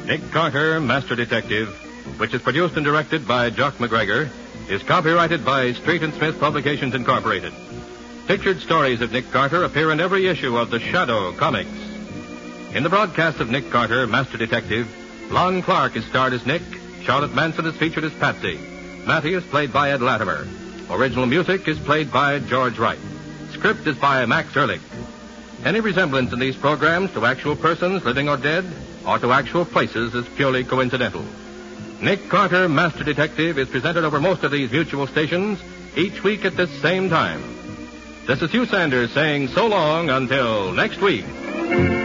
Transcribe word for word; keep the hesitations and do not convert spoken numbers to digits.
Nick Carter, Master Detective, which is produced and directed by Jock McGregor, is copyrighted by Street and Smith Publications, Incorporated. Pictured stories of Nick Carter appear in every issue of the Shadow comics. In the broadcast of Nick Carter, Master Detective, Lon Clark is starred as Nick, Charlotte Manson is featured as Patsy, Matty is played by Ed Latimer. Original music is played by George Wright. Script is by Max Ehrlich. Any resemblance in these programs to actual persons, living or dead, or to actual places is purely coincidental. Nick Carter, Master Detective, is presented over most of these mutual stations each week at this same time. This is Hugh Sanders saying so long until next week.